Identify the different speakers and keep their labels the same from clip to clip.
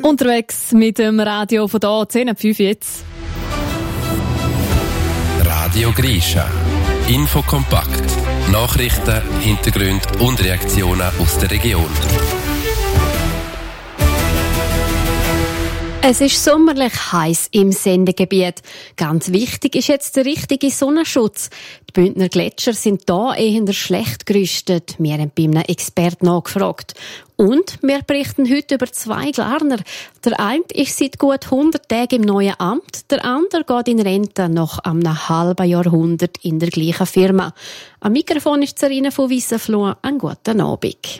Speaker 1: Unterwegs mit dem Radio von da, 10:05 jetzt.
Speaker 2: Radio Grisha. Infokompakt. Nachrichten, Hintergründe und Reaktionen aus der Region.
Speaker 1: Es ist sommerlich heiß im Sendegebiet. Ganz wichtig ist jetzt der richtige Sonnenschutz. Die Bündner Gletscher sind da eher schlecht gerüstet. Wir haben bei einem Experten nachgefragt. Und wir berichten heute über 2 Glarner. Der eine ist seit gut 100 Tagen im neuen Amt, der andere geht in Rente nach einem halben Jahrhundert in der gleichen Firma. Am Mikrofon ist Sarina von Wissenfloh. Einen guten Abend.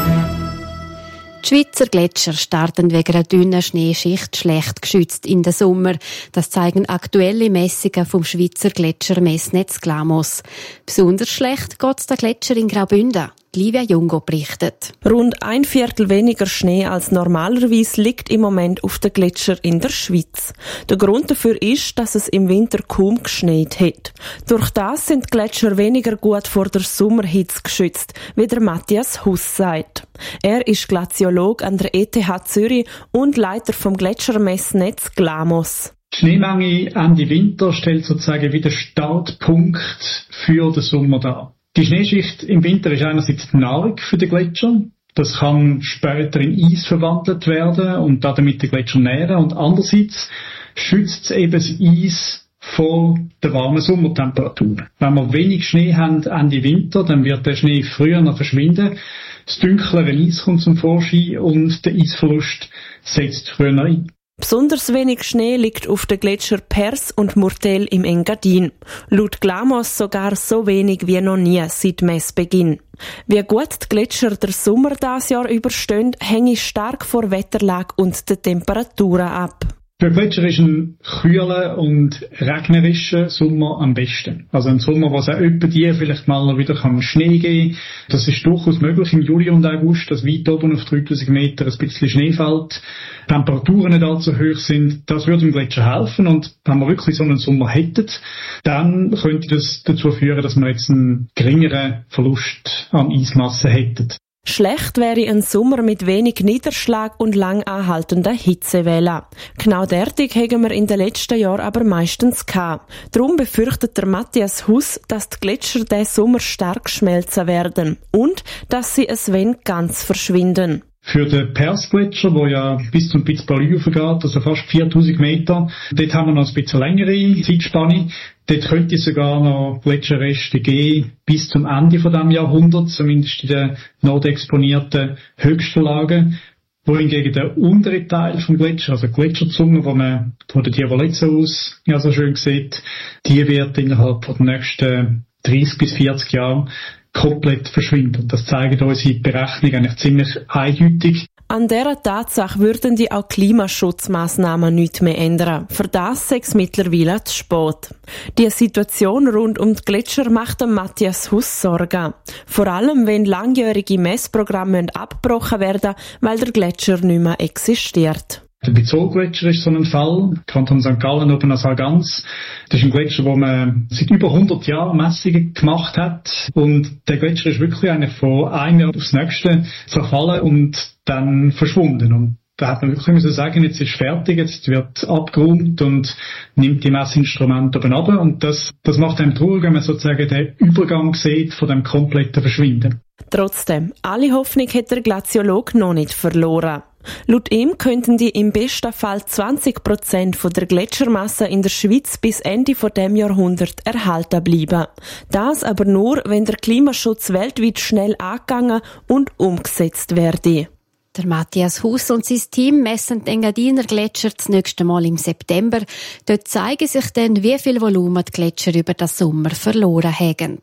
Speaker 1: Die Schweizer Gletscher starten wegen einer dünnen Schneeschicht schlecht geschützt in den Sommer. Das zeigen aktuelle Messungen vom Schweizer Gletschermessnetz Glamos. Besonders schlecht geht es den Gletscher in Graubünden. Livia Jungo berichtet.
Speaker 3: Rund 1/4 weniger Schnee als normalerweise liegt im Moment auf den Gletscher in der Schweiz. Der Grund dafür ist, dass es im Winter kaum geschneit hat. Durch das sind die Gletscher weniger gut vor der Sommerhitze geschützt, wie der Matthias Huss sagt. Er ist Glaziolog an der ETH Zürich und Leiter vom Gletschermessnetz Glamos.
Speaker 4: Die Schneemenge Ende Winter stellt sozusagen wieder Startpunkt für den Sommer dar. Die Schneeschicht im Winter ist einerseits die Nahrung für den Gletscher. Das kann später in Eis verwandelt werden und damit den Gletscher nähren. Und andererseits schützt es eben das Eis vor der warmen Sommertemperatur. Wenn wir wenig Schnee haben Ende Winter, dann wird der Schnee früher noch verschwinden. Das dunklere Eis kommt zum Vorschein und der Eisverlust setzt früher ein.
Speaker 3: Besonders wenig Schnee liegt auf den Gletscher Pers und Murtel im Engadin. Laut Glamos sogar so wenig wie noch nie seit Messbeginn. Wie gut die Gletscher den Sommer dieses Jahr überstehen, hängt stark von Wetterlage und den Temperaturen ab.
Speaker 4: Für Gletscher ist ein kühler und regnerischer Sommer am besten. Also ein Sommer, wo es auch öppe vielleicht mal wieder Schnee geben kann. Das ist durchaus möglich im Juli und August, dass weit oben auf 3000 Meter ein bisschen Schnee fällt, Temperaturen nicht allzu hoch sind. Das würde dem Gletscher helfen. Und wenn wir wirklich so einen Sommer hätten, dann könnte das dazu führen, dass wir jetzt einen geringeren Verlust an Eismasse hätten.
Speaker 3: Schlecht wäre ein Sommer mit wenig Niederschlag und lang anhaltenden Hitzewellen. Genau derartig haben wir in den letzten Jahren aber meistens gehabt. Darum befürchtet der Matthias Huss, dass die Gletscher diesen Sommer stark schmelzen werden und dass sie es wenn ganz verschwinden.
Speaker 4: Für den Persgletscher, der ja bis zum Piz Palu geht, also fast 4000 Meter, dort haben wir noch ein bisschen längere Zeitspanne. Dort könnte es sogar noch Gletscherreste geben bis zum Ende von diesem Jahrhundert, zumindest in den notexponierten höchsten Lagen. Wohingegen der untere Teil vom Gletscher, also die Gletscherzunge, wo man von der Diavolezza aus ja so schön sieht, die wird innerhalb von den nächsten 30 bis 40 Jahren komplett verschwinden. Das zeigen unsere Berechnungen eigentlich ziemlich eindeutig.
Speaker 3: An dieser Tatsache würden die auch Klimaschutzmaßnahmen nicht mehr ändern. Für das sei es mittlerweile zu spät. Die Situation rund um die Gletscher macht dem Matthias Huss Sorgen. Vor allem, wenn langjährige Messprogramme abgebrochen werden, weil der Gletscher nicht mehr existiert.
Speaker 4: Der Bizol-Gletscher ist so ein Fall, Kanton St. Gallen oben an Sargans. Das ist ein Gletscher, wo man seit über 100 Jahren Messungen gemacht hat. Und der Gletscher ist wirklich eigentlich von einem Jahr aufs nächste zerfallen und dann verschwunden. Und da hat man wirklich müssen sagen, jetzt ist fertig, jetzt wird abgeräumt und nimmt die Messinstrumente oben runter. Und das macht einem traurig, wenn man sozusagen den Übergang sieht von dem kompletten Verschwinden.
Speaker 3: Trotzdem, alle Hoffnung hat der Glaziolog noch nicht verloren. Laut ihm könnten die im besten Fall 20% von der Gletschermasse in der Schweiz bis Ende von dem Jahrhundert erhalten bleiben. Das aber nur, wenn der Klimaschutz weltweit schnell angegangen und umgesetzt werde.
Speaker 1: Der Matthias Huss und sein Team messen den Engadiner Gletscher das nächste Mal im September. Dort zeigen sich dann, wie viel Volumen die Gletscher über den Sommer verloren haben.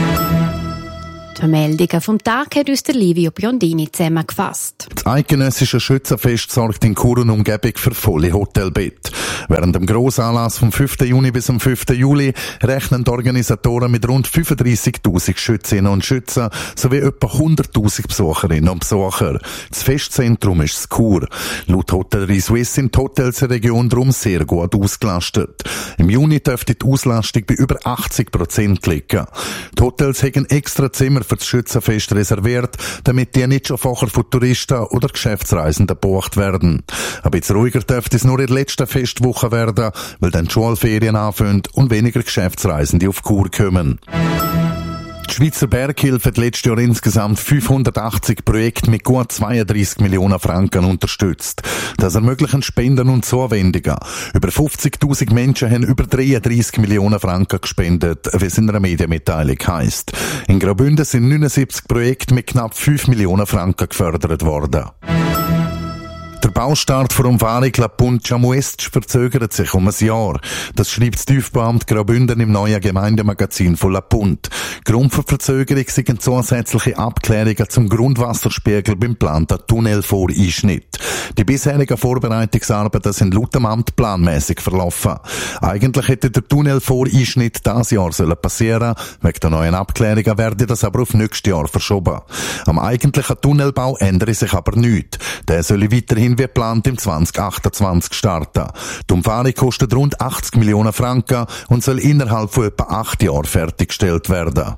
Speaker 1: Die Meldungen vom Tag hat uns der Livio Biondini zusammengefasst.
Speaker 5: Das eidgenössische Schützenfest sorgt in Chur und Umgebung für volle Hotelbett. Während dem Grossanlass vom 5. Juni bis zum 5. Juli rechnen die Organisatoren mit rund 35.000 Schützinnen und Schützen sowie etwa 100.000 Besucherinnen und Besucher. Das Festzentrum ist das Chur. Laut Hotellerie Suisse sind die Hotels in der Region darum sehr gut ausgelastet. Im Juni dürfte die Auslastung bei über 80% liegen. Die Hotels haben extra Zimmer für das Schützenfest reserviert, damit die nicht schon vorher von Touristen oder Geschäftsreisenden gebucht werden. Ein bisschen ruhiger dürfte es nur in der letzten Festwoche werden, weil dann die Schulferien anfangen und weniger Geschäftsreisende auf Chur kommen. Die Schweizer Berghilfe hat letztes Jahr insgesamt 580 Projekte mit gut 32 Millionen Franken unterstützt. Das ermöglichen Spenden und Zuwendungen. Über 50.000 Menschen haben über 33 Millionen Franken gespendet, wie es in einer Medienmitteilung heisst. In Graubünden sind 79 Projekte mit knapp 5 Millionen Franken gefördert worden. Der Baustart für Umfahrung La Punt-Chamuest verzögert sich um ein Jahr. Das schreibt das Tiefbauamt Graubünden im neuen Gemeindemagazin von La Punt. Grund für die Verzögerung sind zusätzliche Abklärungen zum Grundwasserspiegel beim geplanten Tunnelvoreinschnitt. Die bisherigen Vorbereitungsarbeiten sind laut dem Amt planmäßig verlaufen. Eigentlich hätte der Tunnelvoreinschnitt dieses Jahr passieren sollen. Wegen der neuen Abklärungen werde das aber auf nächstes Jahr verschoben. Am eigentlichen Tunnelbau ändere sich aber nichts. Der soll weiterhin wie geplant im 2028 starten. Die Umfahrung kostet rund 80 Millionen Franken und soll innerhalb von etwa 8 Jahren fertiggestellt werden.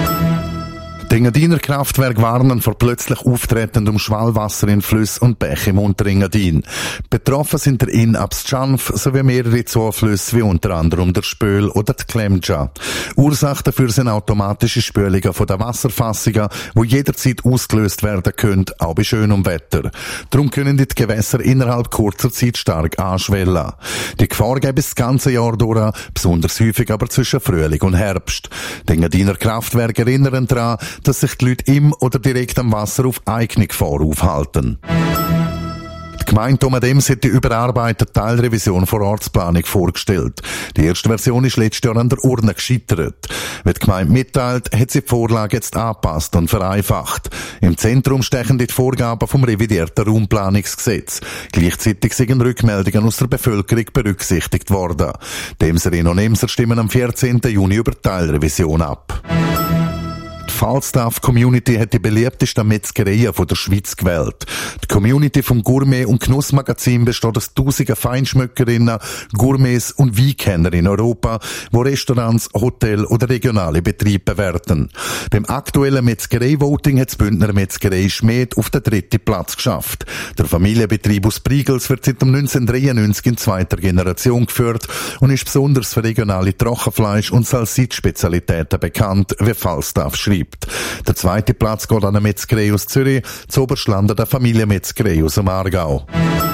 Speaker 5: Die Engadiner Kraftwerke warnen vor plötzlich auftretendem Schwallwasser in Flüssen und Bächen im Unterengadin. Betroffen sind der Inn ab Schanf sowie mehrere Zuflüsse wie unter anderem der Spöl oder die Klemja. Ursache dafür sind automatische Spülungen von den Wasserfassungen, die jederzeit ausgelöst werden können, auch bei schönem Wetter. Darum können die Gewässer innerhalb kurzer Zeit stark anschwellen. Die Gefahr gäbe es das ganze Jahr durch, besonders häufig aber zwischen Frühling und Herbst. Die Engadiner Kraftwerke erinnern daran, dass sich die Leute im oder direkt am Wasser auf eigene Gefahr aufhalten. Die Gemeinde Omadems hat die überarbeitete Teilrevision vor Ortsplanung vorgestellt. Die erste Version ist letztes Jahr an der Urne gescheitert. Wie die Gemeinde mitteilt, hat sie die Vorlage jetzt angepasst und vereinfacht. Im Zentrum stechen die Vorgaben vom revidierten Raumplanungsgesetz. Gleichzeitig sind Rückmeldungen aus der Bevölkerung berücksichtigt worden. Die Emserinnen und Emser stimmen am 14. Juni über die Teilrevision ab. Die Falstaff-Community hat die beliebtesten Metzgereien von der Schweiz gewählt. Die Community vom Gourmet- und Genussmagazin besteht aus tausenden Feinschmöckerinnen, Gourmets und Weinkenner in Europa, die Restaurants, Hotels oder regionale Betriebe bewerten. Beim aktuellen Metzgerei-Voting hat das Bündner Metzgerei Schmed auf den 3. Platz geschafft. Der Familienbetrieb aus Brigels wird seit 1993 in 2. Generation geführt und ist besonders für regionale Trockenfleisch- und Salsichtspezialitäten bekannt, wie Falstaff schreibt. Der 2. Platz geht an eine Metzgerei aus Zürich, zu Oberschlanden der Familienmetzgerei aus dem Aargau.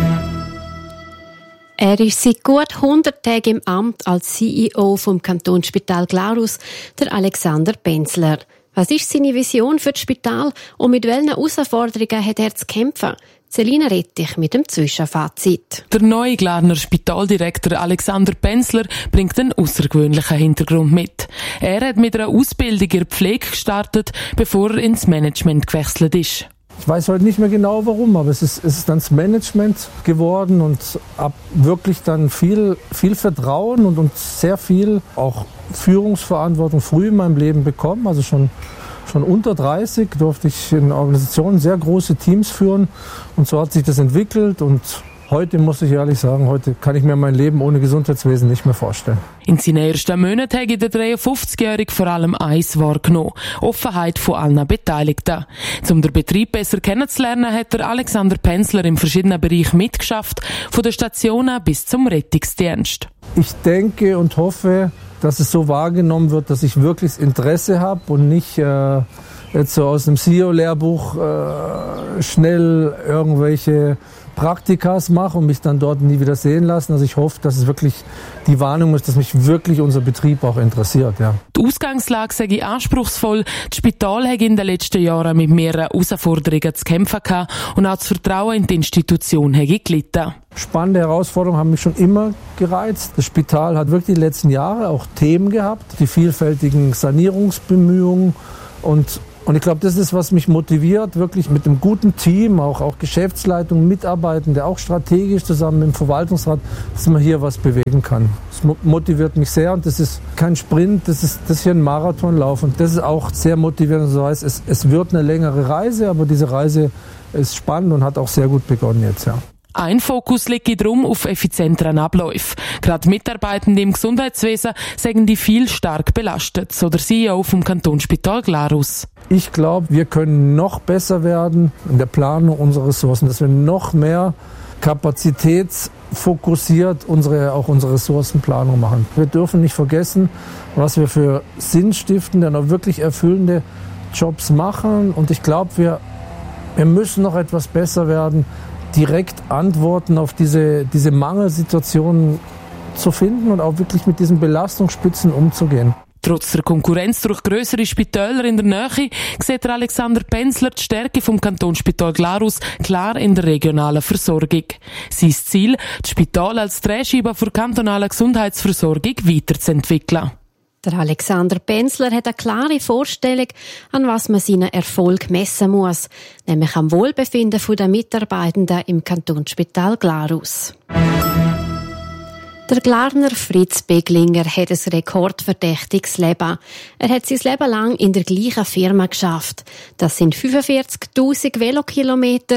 Speaker 1: Er ist seit gut 100 Tagen im Amt als CEO vom Kantonsspital Glarus, der Alexander Benzler. Was ist seine Vision für das Spital und mit welchen Herausforderungen hat er zu kämpfen? Selina Rettich mit dem Zwischenfazit.
Speaker 3: Der neue Glarner Spitaldirektor Alexander Benzler bringt einen außergewöhnlichen Hintergrund mit. Er hat mit einer Ausbildung in der Pflege gestartet, bevor er ins Management gewechselt ist.
Speaker 6: Ich weiß heute nicht mehr genau warum, aber es ist dann das Management geworden und habe wirklich dann viel Vertrauen und sehr viel auch Führungsverantwortung früh in meinem Leben bekommen. Also schon unter 30 durfte ich in Organisationen sehr große Teams führen und so hat sich das entwickelt und heute muss ich ehrlich sagen, heute kann ich mir mein Leben ohne Gesundheitswesen nicht mehr vorstellen. In seinen ersten Monaten hat der 53-Jährige vor allem eins wahrgenommen: Offenheit von allen Beteiligten. Um den Betrieb besser kennenzulernen, hat der Alexander Benzler in verschiedenen Bereichen mitgeschafft, von den Stationen bis zum Rettungsdienst. Ich denke und hoffe, dass es so wahrgenommen wird, dass ich wirklich Interesse habe und nicht jetzt so aus dem CEO-Lehrbuch schnell irgendwelche Praktikas mache und mich dann dort nie wieder sehen lassen. Also ich hoffe, dass es wirklich die Warnung ist, dass mich wirklich unser Betrieb auch interessiert. Ja. Die Ausgangslage sei anspruchsvoll. Das Spital hat in den letzten Jahren mit mehreren Herausforderungen zu kämpfen gehabt und auch das Vertrauen in die Institution hat gelitten. Spannende Herausforderungen haben mich schon immer gereizt. Das Spital hat wirklich die letzten Jahre auch Themen gehabt, die vielfältigen Sanierungsbemühungen und Und ich glaube, das ist, was mich motiviert, wirklich mit einem guten Team, auch Geschäftsleitung, Mitarbeitende, auch strategisch zusammen mit dem Verwaltungsrat, dass man hier was bewegen kann. Das motiviert mich sehr und das ist kein Sprint, das ist hier ein Marathonlauf und das ist auch sehr motivierend. So heißt, es wird eine längere Reise, aber diese Reise ist spannend und hat auch sehr gut begonnen jetzt, ja.
Speaker 7: Ein Fokus liegt darum auf effizienteren Abläufen. Gerade Mitarbeitende im Gesundheitswesen sagen die viel stark belastet, so der CEO vom Kantonsspital Glarus.
Speaker 6: Ich glaube, wir können noch besser werden in der Planung unserer Ressourcen, dass wir noch mehr kapazitätsfokussiert unsere Ressourcenplanung machen. Wir dürfen nicht vergessen, was wir für sinnstiftende und auch wirklich erfüllende Jobs machen. Und ich glaube, wir müssen noch etwas besser werden, direkt Antworten auf diese Mangelsituationen zu finden und auch wirklich mit diesen Belastungsspitzen umzugehen.
Speaker 7: Trotz der Konkurrenz durch grössere Spitäler in der Nähe sieht Alexander Penzler die Stärke vom Kantonsspital Glarus klar in der regionalen Versorgung. Sein Ziel, das Spital als Drehscheibe für kantonale Gesundheitsversorgung weiterzuentwickeln.
Speaker 1: Der Alexander Penzler hat eine klare Vorstellung, an was man seinen Erfolg messen muss, nämlich am Wohlbefinden der Mitarbeitenden im Kantonsspital Glarus. Der Glarner Fritz Beglinger hat ein rekordverdächtiges Leben. Er hat sein Leben lang in der gleichen Firma geschafft. Das sind 45.000 Velokilometer,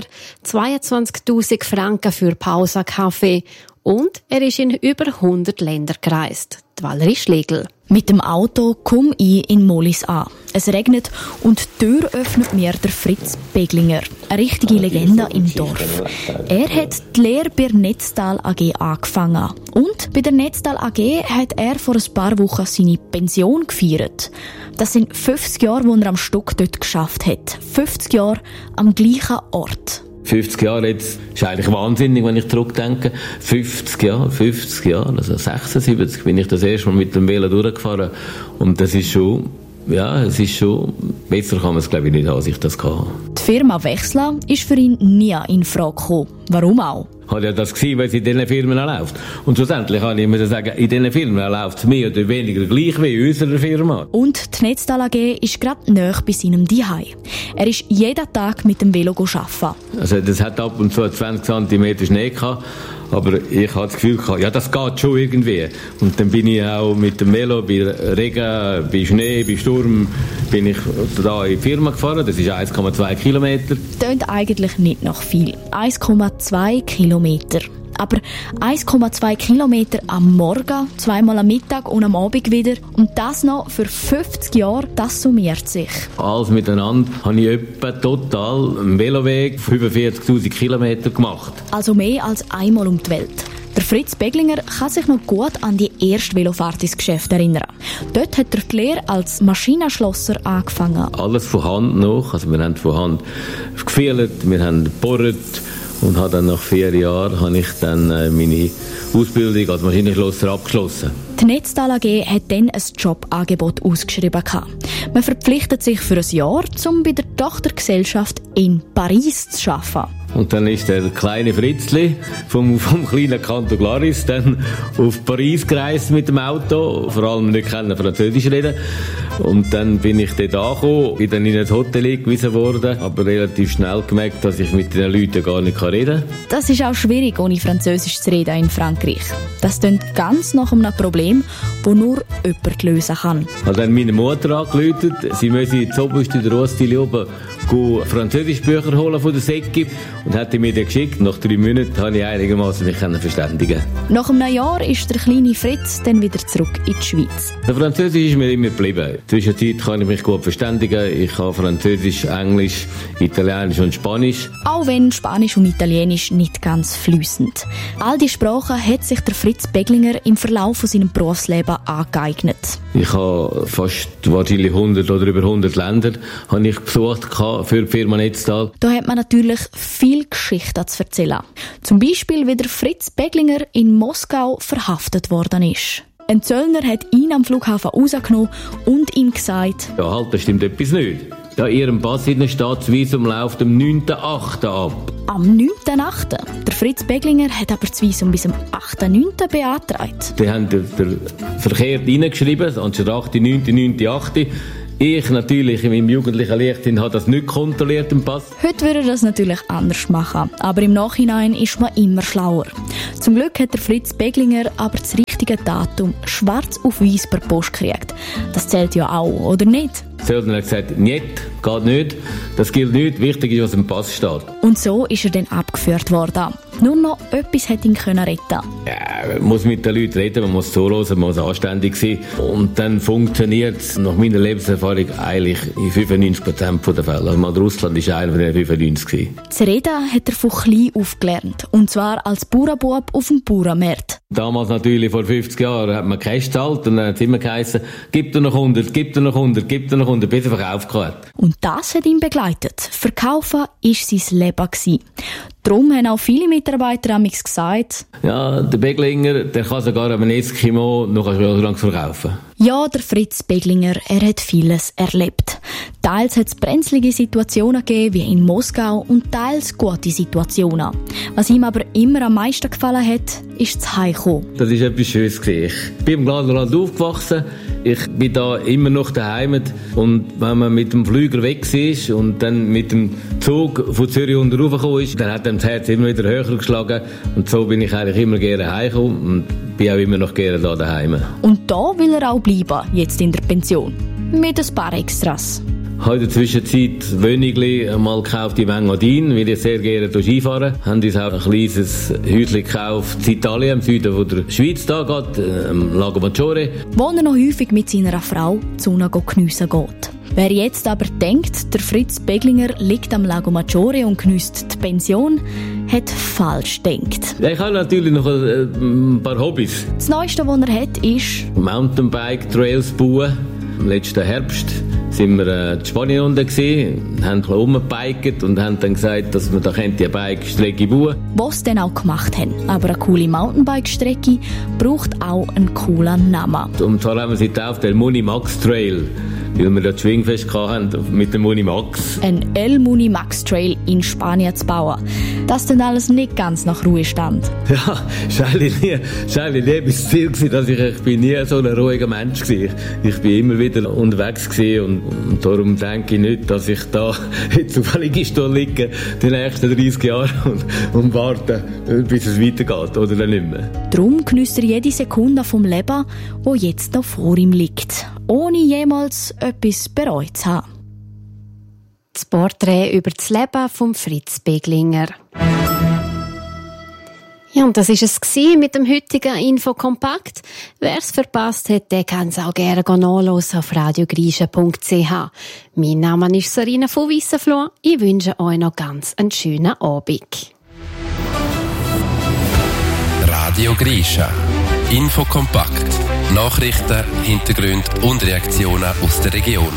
Speaker 1: 22.000 Franken für Pausenkaffee und er ist in über 100 Länder gereist. Die Valerie Schlegel.
Speaker 8: Mit dem Auto komme ich in Mollis an. Es regnet und die Tür öffnet mir der Fritz Beglinger, eine richtige Legende im Dorf. Er hat die Lehre bei der Netztal AG angefangen. Und bei der Netztal AG hat er vor ein paar Wochen seine Pension gefeiert. Das sind 50 Jahre, die er am Stück dort geschafft hat. 50 Jahre am gleichen Ort.
Speaker 9: 50 Jahre jetzt, ist eigentlich wahnsinnig, wenn ich zurückdenke. 50 Jahre, also 76 bin ich das erste Mal mit dem Velo durchgefahren. Und das ist schon, besser kann man es glaube ich nicht haben, als ich das kann.
Speaker 8: Die Firma wechseln ist für ihn nie in Frage gekommen. Warum auch?
Speaker 9: Hat ja das gesehen, weil es in diesen Firmen auch läuft. Und schlussendlich kann ich immer sagen, in diesen Firmen läuft es mehr oder weniger gleich wie in unserer Firma.
Speaker 8: Und die Netztal AG ist gerade nahe bei seinem Zuhause. Er ist jeden Tag mit dem Velo arbeiten. Also
Speaker 9: das hat ab und zu 20 cm Schnee gehabt. Aber ich hatte das Gefühl, ja, das geht schon irgendwie. Und dann bin ich auch mit dem Velo bei Regen, bei Schnee, bei Sturm, bin ich da in die Firma gefahren. Das ist 1,2 Kilometer.
Speaker 8: Tönt eigentlich nicht nach viel. 1,2 Kilometer. Aber 1,2 Kilometer am Morgen, zweimal am Mittag und am Abend wieder. Und das noch für 50 Jahre, das summiert sich.
Speaker 9: Alles miteinander habe ich etwa total einen Veloweg von 45.000 Kilometer gemacht.
Speaker 8: Also mehr als einmal um die Welt. Der Fritz Beglinger kann sich noch gut an die erste Velofahrt ins Geschäft erinnern. Dort hat er die Lehre als Maschinenschlosser angefangen.
Speaker 9: Alles von Hand noch. Also wir haben von Hand gefehlt, wir haben gebohrt. Und habe dann nach 4 Jahren habe ich dann meine Ausbildung als Maschinenschlosser abgeschlossen.
Speaker 8: Die Netztal AG hat dann ein Jobangebot ausgeschrieben. Man verpflichtet sich für ein Jahr, um bei der Tochtergesellschaft in Paris zu arbeiten.
Speaker 9: Und dann ist der kleine Fritzli vom kleinen Kanton Glarus dann auf Paris gereist mit dem Auto. Vor allem nicht Französisch reden. Und dann bin ich dort angekommen, bin dann in ein Hotel eingewiesen worden, aber relativ schnell gemerkt, dass ich mit den Leuten gar nicht reden kann.
Speaker 8: Das ist auch schwierig, ohne Französisch zu reden in Frankreich. Das klingt ganz nach einem Problem, das nur jemand lösen kann.
Speaker 9: Ich habe dann meine Mutter angerufen, sie müsse in Zoberst in der Ostili oben Französischbücher holen von der Säcke und hat die mir dann geschickt. Nach 3 Monaten konnte ich einigermaßen mich verständigen.
Speaker 8: Nach einem Jahr ist der kleine Fritz dann wieder zurück in die Schweiz.
Speaker 9: Der Französisch ist mir immer geblieben. Zwischenzeit kann ich mich gut verständigen. Ich kann Französisch, Englisch, Italienisch und Spanisch.
Speaker 8: Auch wenn Spanisch und Italienisch nicht ganz fließend. All die Sprachen hat sich der Fritz Beglinger im Verlauf von seinem Berufsleben angeeignet.
Speaker 9: Ich habe fast wahrscheinlich 100 oder über 100 Länder habe ich besucht für die Firma Netztal.
Speaker 8: Da hat man natürlich viel Geschichten zu erzählen. Zum Beispiel, wie der Fritz Beglinger in Moskau verhaftet worden ist. Ein Zöllner hat ihn am Flughafen rausgenommen und ihm gesagt:
Speaker 9: Ja, halt, da stimmt etwas nicht. Ja, Ihrem Pass steht, das Visum läuft am 9.8. ab.
Speaker 8: Am 9.8. Der Fritz Beglinger hat aber das Visum bis am 8.9. beantragt.
Speaker 9: Die haben den verkehrt reingeschrieben, anstatt 8., 9., 9., 8. Ich natürlich in meinem jugendlichen Leichtsinn habe das nicht kontrolliert im Pass.
Speaker 8: Heute würde er das natürlich anders machen, aber im Nachhinein ist man immer schlauer. Zum Glück hat der Fritz Beglinger aber das richtige Datum schwarz auf weiß per Post gekriegt. Das zählt ja auch, oder nicht?
Speaker 9: Die Söldner hat gesagt, nicht, geht nicht, das gilt nicht, wichtig ist, was im Pass steht.
Speaker 8: Und so ist er dann abgeführt worden. Nur noch etwas hätte ihn retten können.
Speaker 9: Ja, man muss mit den Leuten reden, man muss zuhören, man muss anständig sein. Und dann funktioniert es nach meiner Lebenserfahrung eigentlich in 95% der Fälle. Also Russland war einer von den 95 gewesen.
Speaker 8: Das Reden hat er von klein aufgelernt. Und zwar als Bauernbub auf dem Bauernmarkt.
Speaker 9: Damals natürlich, vor 50 Jahren, hat man Cash gezahlt und dann hat es immer geheißen, gib dir noch 100, gib dir noch 100, gib dir noch 100, bis er verkauft hat.
Speaker 8: Und das hat ihn begleitet. Verkaufen war sein Leben gewesen. Darum haben auch viele Mitarbeiter gesagt,
Speaker 9: ja, der Beglinger, der kann sogar einen Eskimo noch so lange verkaufen.
Speaker 8: Ja, der Fritz Beglinger, er hat vieles erlebt. Teils hat es brenzlige Situationen gegeben, wie in Moskau, und teils gute Situationen. Was ihm aber immer am meisten gefallen hat, ist das Heimkommen.
Speaker 9: Das war etwas Schönes. Ich bin im Glanerland aufgewachsen. Ich bin da immer noch daheim. Und wenn man mit dem Flüger weg ist und dann mit dem Zug von Zürich unten raufgekommen ist, dann hat das Herz immer wieder höher geschlagen. Und so bin ich eigentlich immer gerne heimgekommen und bin auch immer noch gerne da daheim.
Speaker 8: Und da will er auch bleiben, jetzt in der Pension. Mit ein paar Extras.
Speaker 9: Ich habe in der Zwischenzeit Wönigli mal gekauft in Engadin, weil ich sehr gerne Skifahren. Wir haben uns auch ein kleines Häuschen gekauft in Italien, im Süden von der Schweiz, da geht, Lago Maggiore.
Speaker 8: Wo er noch häufig mit seiner Frau die Sonne geniessen geht. Wer jetzt aber denkt, der Fritz Beglinger liegt am Lago Maggiore und geniesst die Pension, hat falsch gedacht.
Speaker 9: Ja, ich habe natürlich noch ein paar Hobbys.
Speaker 8: Das Neueste, was er hat, ist
Speaker 9: Mountainbike-Trails bauen. Im letzten Herbst sind wir in Spanien unten gewesen, haben rumgebiket und haben dann gesagt, dass wir da eine Bike-Strecke bauen.
Speaker 8: Was dann auch gemacht haben. Aber eine coole Mountainbike-Strecke braucht auch einen coolen Namen.
Speaker 9: Und zwar haben wir sie getauft, der Munimax Trail. Weil wir das Schwingfest hatten mit dem Munimax.
Speaker 8: Ein El Munimax Trail in Spanien zu bauen. Das dann alles nicht ganz nach Ruhe stand.
Speaker 9: Ja, es war eigentlich nie das Ziel, dass ich bin nie so ein ruhiger Mensch gewesen. Ich bin immer wieder unterwegs gewesen und darum denke ich nicht, dass ich da jetzt auf einem Liegestuhl liege die nächsten 30 Jahre und warte, bis es weitergeht oder dann nicht mehr.
Speaker 8: Darum geniesst er jede Sekunde vom Leben, wo jetzt noch vor ihm liegt. Ohne jemals etwas bereut zu haben.
Speaker 1: Das Porträt über das Leben von Fritz Beglinger. Ja, und das war es mit dem heutigen Infokompakt. Wer es verpasst hat, der kann es auch gerne nachhören auf radiogrischa.ch. Mein Name ist Sarina von Wissenfloh. Ich wünsche euch noch ganz einen schönen Abend.
Speaker 2: Radio Grischa. Infokompakt. Nachrichten, Hintergründe und Reaktionen aus der Region.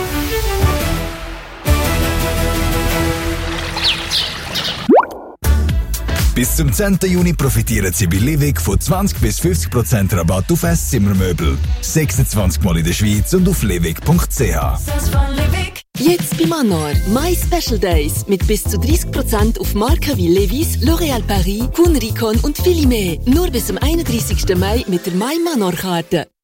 Speaker 10: Bis zum 10. Juni profitieren Sie bei Livig von 20-50% Rabatt auf Esszimmermöbel. 26 Mal in der Schweiz und auf livig.ch.
Speaker 11: Jetzt bei Manor. My Special Days mit bis zu 30% auf Marken wie Levi's, L'Oréal Paris, Kuhn Ricon und viele mehr. Nur bis zum 31. Mai mit der My Manor Karte.